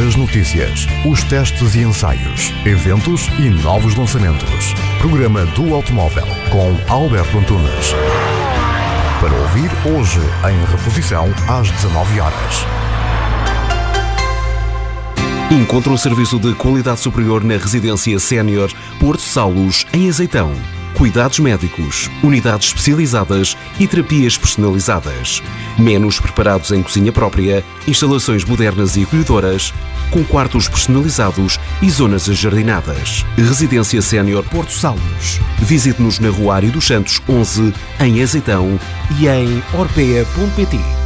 as notícias, os testes e ensaios, eventos e novos lançamentos. Programa do Automóvel com Alberto Antunes. Para ouvir hoje em reposição às 19 horas. Encontre um serviço de qualidade superior na Residência Sénior Porto Salos, em Azeitão. Cuidados médicos, unidades especializadas e terapias personalizadas. Menus preparados em cozinha própria, instalações modernas e acolhedoras, com quartos personalizados e zonas ajardinadas. Residência Sénior Porto Salos. Visite-nos na Rua Ário dos Santos 11, em Azeitão e em orpea.pt.